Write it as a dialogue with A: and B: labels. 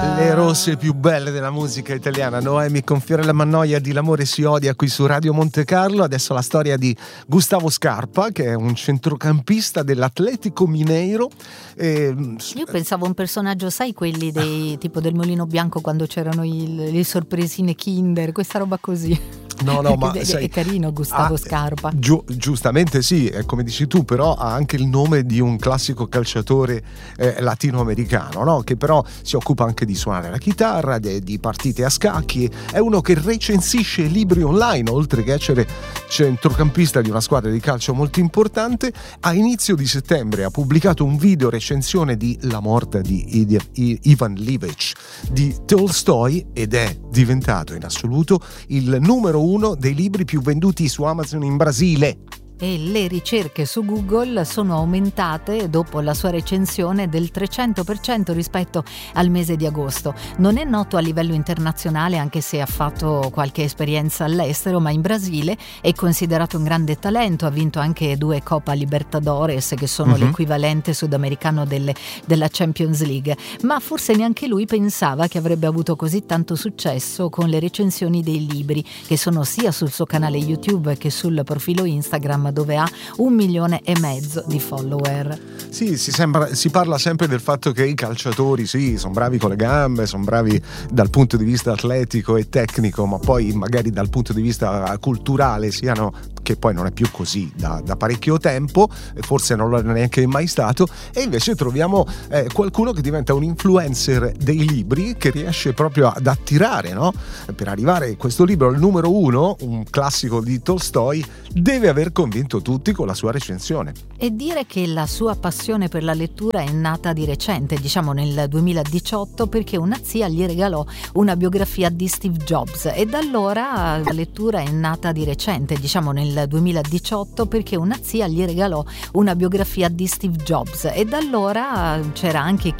A: Le rosse più belle della musica italiana, Noemi con Fiore la Mannoia di L'amore si odia qui su Radio Monte Carlo. Adesso la storia di Gustavo Scarpa, che è un centrocampista dell'Atlético Mineiro.
B: Io pensavo un personaggio, sai, quelli dei tipo del Mulino Bianco quando c'erano le sorpresine Kinder, questa roba così.
A: No, ma
B: è carino Gustavo Scarpa.
A: Giustamente sì, come dici tu, però ha anche il nome di un classico calciatore latinoamericano, no? Che però si occupa anche di suonare la chitarra, di partite a scacchi. È uno che recensisce libri online, oltre che essere centrocampista di una squadra di calcio molto importante. A inizio di settembre ha pubblicato un video recensione di La morte di Ivan Livic di Tolstoi ed è diventato in assoluto il numero uno dei libri più venduti su Amazon in Brasile.
B: E le ricerche su Google sono aumentate dopo la sua recensione del 300% rispetto al mese di agosto. Non è noto a livello internazionale, anche se ha fatto qualche esperienza all'estero, ma in Brasile è considerato un grande talento, ha vinto anche 2 Coppa Libertadores, che sono l'equivalente sudamericano della Champions League, ma forse neanche lui pensava che avrebbe avuto così tanto successo con le recensioni dei libri, che sono sia sul suo canale YouTube che sul profilo Instagram, dove ha 1,5 milioni di follower.
A: Sì, si parla sempre del fatto che i calciatori sì, sono bravi con le gambe, sono bravi dal punto di vista atletico e tecnico, ma poi magari dal punto di vista culturale siano, che poi non è più così da parecchio tempo, forse non lo è neanche mai stato, e invece troviamo qualcuno che diventa un influencer dei libri, che riesce proprio ad attirare, no? Per arrivare a questo libro, il numero 1, un classico di Tolstoi, deve aver convinto tutti con la sua recensione.
B: E dire che la sua passione per la lettura è nata di recente, diciamo nel 2018, perché una zia gli regalò una biografia di Steve Jobs, e da allora la lettura è nata di recente, diciamo nel 2018, perché una zia gli regalò una biografia di Steve Jobs, e da allora c'era anche